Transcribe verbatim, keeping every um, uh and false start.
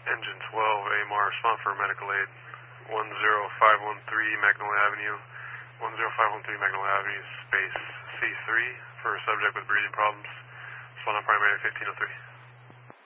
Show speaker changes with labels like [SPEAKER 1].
[SPEAKER 1] Engine twelve, A M R, respond for medical aid. one zero five one three Magnolia Avenue. one zero five one three Magnolia Avenue, space C three for a subject with breathing problems. Respond on primary fifteen oh three.